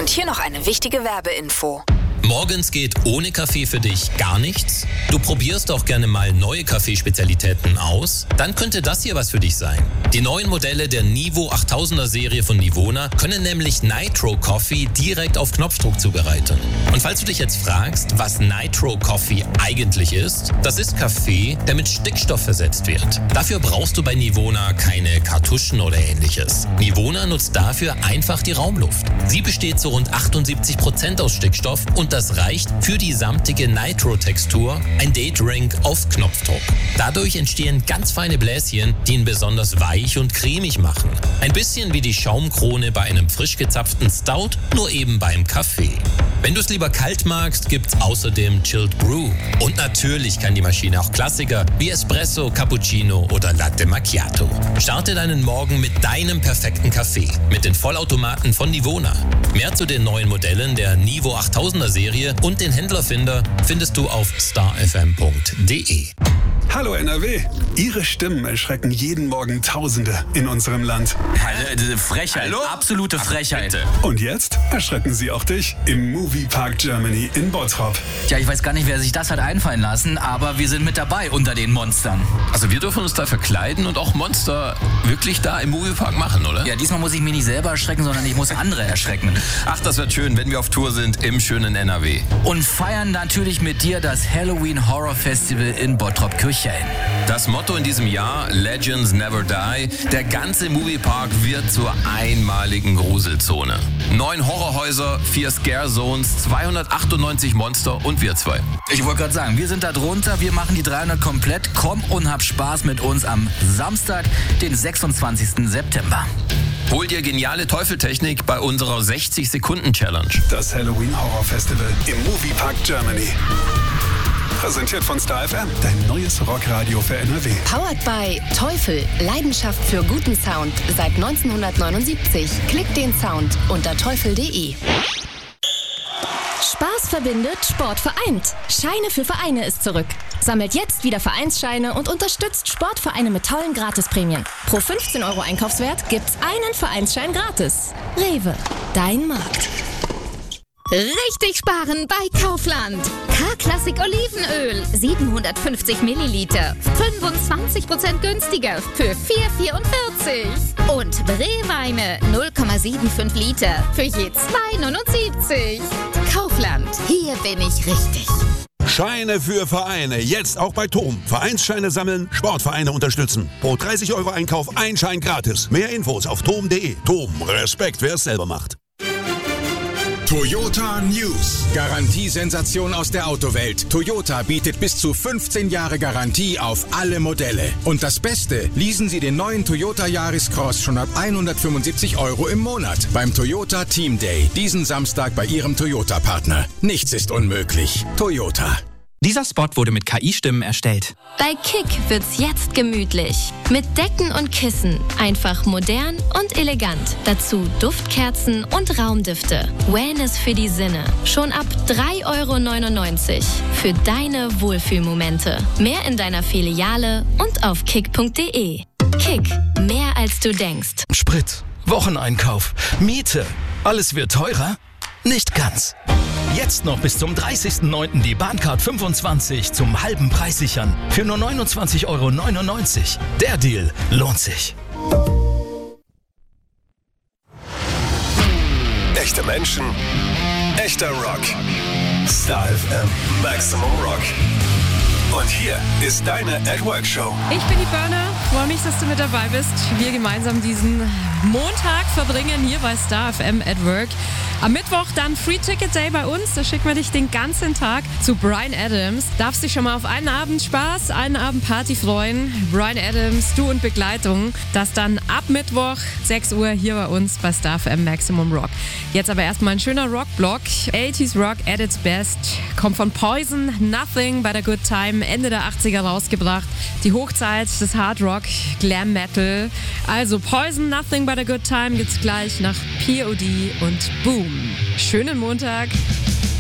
Und hier noch eine wichtige Werbeinfo. Morgens geht ohne Kaffee für dich gar nichts? Du probierst auch gerne mal neue Kaffeespezialitäten aus? Dann könnte das hier was für dich sein. Die neuen Modelle der Nivo 8000er Serie von Nivona können nämlich Nitro Coffee direkt auf Knopfdruck zubereiten. Und falls du dich jetzt fragst, was Nitro Coffee eigentlich ist, das ist Kaffee, der mit Stickstoff versetzt wird. Dafür brauchst du bei Nivona keine Kartuschen oder ähnliches. Nivona nutzt dafür einfach die Raumluft. Sie besteht zu rund 78% aus Stickstoff und das reicht für die samtige Nitro-Textur, ein Date-Drink auf Knopfdruck. Dadurch entstehen ganz feine Bläschen, die ihn besonders weich und cremig machen. Ein bisschen wie die Schaumkrone bei einem frisch gezapften Stout, nur eben beim Kaffee. Wenn du es lieber kalt magst, gibt's außerdem Chilled Brew. Und natürlich kann die Maschine auch Klassiker wie Espresso, Cappuccino oder Latte Macchiato. Starte deinen Morgen mit deinem perfekten Kaffee, mit den Vollautomaten von Nivona. Mehr zu den neuen Modellen der Nivo 8000er Serie und den Händlerfinder findest du auf starfm.de. Hallo NRW, Ihre Stimmen erschrecken jeden Morgen Tausende in unserem Land. Frechheit, hallo? Absolute Frechheit. Und jetzt erschrecken sie auch dich im Moviepark Germany in Bottrop. Tja, ich weiß gar nicht, wer sich das hat einfallen lassen, aber wir sind mit dabei unter den Monstern. Also wir dürfen uns da verkleiden und auch Monster wirklich da im Moviepark machen, oder? Ja, diesmal muss ich mich nicht selber erschrecken, sondern ich muss andere erschrecken. Ach, das wird schön, wenn wir auf Tour sind im schönen NRW. Und feiern natürlich mit dir das Halloween Horror Festival in Bottrop-Kirchhain. Das Motto in diesem Jahr, Legends Never Die. Der ganze Moviepark wird zur einmaligen Gruselzone. 9 Horrorhäuser, 4 Scare Zones, 298 Monster und wir 2. Ich wollte gerade sagen, wir sind da drunter, wir machen die 300 komplett. Komm und hab Spaß mit uns am Samstag, den 26. September. Hol dir geniale Teufeltechnik bei unserer 60-Sekunden-Challenge. Das Halloween Horror Festival im Moviepark Germany. Präsentiert von Star FM, dein neues Rockradio für NRW. Powered by Teufel, Leidenschaft für guten Sound seit 1979. Klick den Sound unter teufel.de. Spaß verbindet, Sport vereint. Scheine für Vereine ist zurück. Sammelt jetzt wieder Vereinsscheine und unterstützt Sportvereine mit tollen Gratisprämien. Pro 15 € Einkaufswert gibt's einen Vereinsschein gratis. Rewe, dein Markt. Richtig sparen bei Kaufland. K-Klassik Olivenöl, 750 Milliliter, 25% günstiger für 4,44. Und Brewweine, 0,75 Liter für je 2,79. Kaufland, hier bin ich richtig. Scheine für Vereine, jetzt auch bei TOM. Vereinsscheine sammeln, Sportvereine unterstützen. Pro 30 € Einkauf ein Schein gratis. Mehr Infos auf tom.de. TOM, Respekt, wer es selber macht. Toyota News. Garantiesensation aus der Autowelt. Toyota bietet bis zu 15 Jahre Garantie auf alle Modelle. Und das Beste, leasen Sie den neuen Toyota Yaris Cross schon ab 175 € im Monat beim Toyota Team Day. Diesen Samstag bei Ihrem Toyota-Partner. Nichts ist unmöglich. Toyota. Dieser Spot wurde mit KI-Stimmen erstellt. Bei Kick wird's jetzt gemütlich. Mit Decken und Kissen. Einfach modern und elegant. Dazu Duftkerzen und Raumdüfte. Wellness für die Sinne. Schon ab 3,99 € für deine Wohlfühlmomente. Mehr in deiner Filiale und auf kick.de. Kick. Mehr als du denkst. Sprit, Wocheneinkauf, Miete. Alles wird teurer? Nicht ganz. Jetzt noch bis zum 30.09. die Bahncard 25 zum halben Preis sichern. Für nur 29,99 €. Der Deal lohnt sich. Echte Menschen, echter Rock. Star FM Maximum Rock. Und hier ist deine At Work Show. Ich bin die Burner, freue mich, dass du mit dabei bist. Wir gemeinsam diesen Montag verbringen hier bei Star FM at Work. Am Mittwoch dann Free Ticket Day bei uns. Da schicken wir dich den ganzen Tag zu Bryan Adams. Darfst dich schon mal auf einen Abend Spaß, einen Abend Party freuen. Bryan Adams, du und Begleitung. Das dann ab Mittwoch 6 Uhr hier bei uns bei Star FM Maximum Rock. Jetzt aber erstmal ein schöner Rock-Block. 80s Rock at its best. Kommt von Poison, Nothing but a Good Time. Ende der 80er rausgebracht. Die Hochzeit des Hard Rock, Glam Metal. Also Poison, Nothing but a Good Time gibt's gleich nach POD und Boom. Schönen Montag.